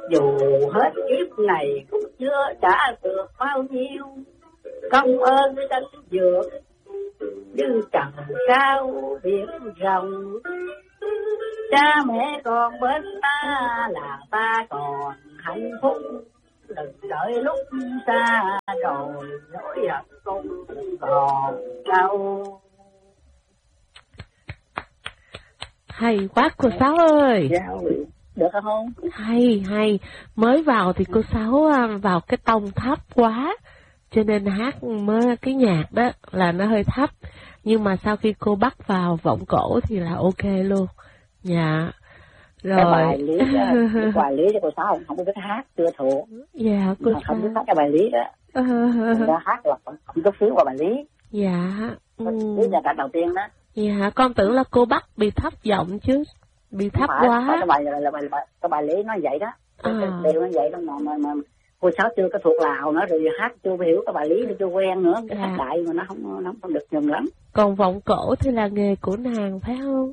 Dù hết kiếp này cũng chưa trả được bao nhiêu công ơn đánh dược như trần cao biển rộng. Cha mẹ còn bên ta là ta còn hạnh phúc, đừng đợi lúc xa rồi nỗi hận cũng còn đâu. Hay quá cô Sáu ơi. Được không? Hay. Mới vào thì cô Sáu vào cái tông thấp quá, cho nên hát mới cái nhạc đó là nó hơi thấp. Nhưng mà sau khi cô bắt vào vọng cổ thì là ok luôn. Dạ. Rồi. Cái bài lý đó, cái bài lý cho cô Sáu không biết hát, chưa thuộc. Dạ, cô Sáu không biết hát cái bài lý đó. Cô hát là không chút xíu qua bài lý. Dạ. Lý là đoạn đầu tiên đó. Dạ, con tưởng là cô bắt bị thấp giọng chứ. Bị thấp quá. Cái bài lý nó vậy đó. Điều nó vậy đó mà cô Sáu chưa có thuộc Lào nữa, rồi hát chưa hiểu cái bài lý, chưa quen nữa, cái hát đại mà nó không được nhường lắm. Còn vọng cổ thì là nghề của nàng phải không?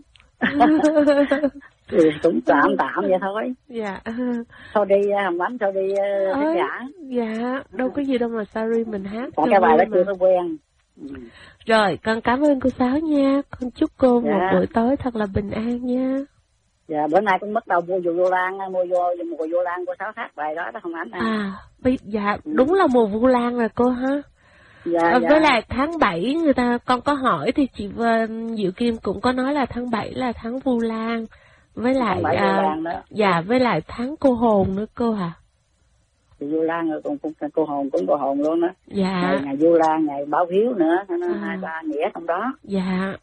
Thì cũng tạm vậy thôi. Dạ. Sau đi Hồng Ánh, sau đi khán giả. Dạ, đâu có gì đâu mà sorry mình hát. Còn cái bài đó chưa có quen. Rồi, con cảm ơn cô Sáu nha. Con chúc cô một buổi tối thật là bình an nha. Dạ, bữa nay cũng bắt đầu mua vô lan, mua vô lan của Sáu hát bài đó Hồng Ánh. Dạ, đúng là mùa vu lan rồi cô ha. Dạ, với lại tháng 7 con có hỏi thì chị Diệu Kim cũng có nói là tháng 7 là tháng vu lan, với lại với lại tháng cô hồn nữa cô hả? Vu lan rồi còn cô hồn cũng cô hồn luôn đó. Dạ. Ngày vu lan, ngày báo hiếu nữa, hai ba nghĩa trong đó. Dạ.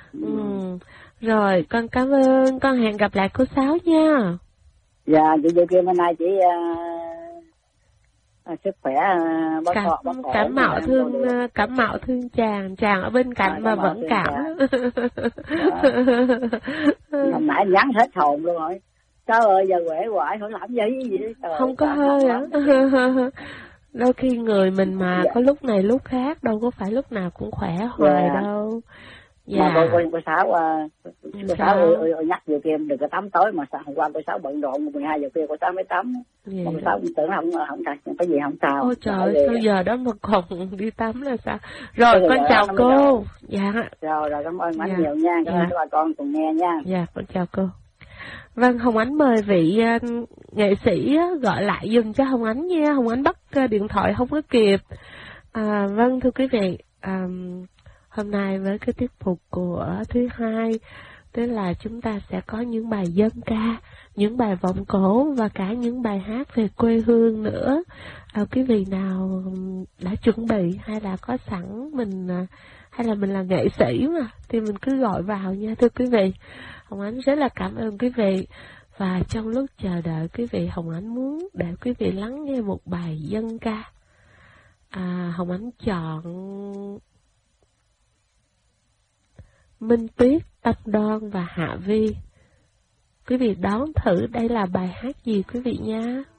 Rồi con cảm ơn, con hẹn gặp lại cô Sáu nha. Dạ, chị Diệu Kim hôm nay chị sức khỏe cảm mạo thương chàng ở bên cạnh mà vẫn cảm. Hôm nãy nhắn hết hồn luôn rồi. Trời ơi, giờ quể hoài không làm gì không có hơi hả? Đôi khi người mình mà có lúc này lúc khác, đâu có phải lúc nào cũng khỏe hoài đâu. Dạ. Mà cô Sáu nhắc Diệu Kim đừng có tắm tối, mà hôm qua cô Sáu bận rộn 12 giờ khuya cô Sáu mới tắm. Mà cô Sáu cũng tưởng không cái gì không sao. Ôi trời ơi, sao giờ đó mà còn đi tắm là sao? Rồi con chào cô. Dạ. Rồi cảm ơn anh nhiều nha, cảm ơn bà con cùng nghe nha. Dạ, con chào cô. Vâng, Hồng Ánh mời vị nghệ sĩ gọi lại dùm cho Hồng Ánh nha. Hồng Ánh bắt điện thoại không có kịp. Vâng, thưa quý vị, hôm nay với cái tiết mục của thứ hai, tức là chúng ta sẽ có những bài dân ca, những bài vọng cổ và cả những bài hát về quê hương nữa. Quý vị nào đã chuẩn bị hay là có sẵn mình, hay là mình là nghệ sĩ mà, thì mình cứ gọi vào nha thưa quý vị. Hồng Ánh rất là cảm ơn quý vị. Và trong lúc chờ đợi quý vị, Hồng Ánh muốn để quý vị lắng nghe một bài dân ca. Hồng Ánh chọn Minh Tuyết, Tâm Đoan và Hạ Vi. Quý vị đón thử đây là bài hát gì quý vị nha.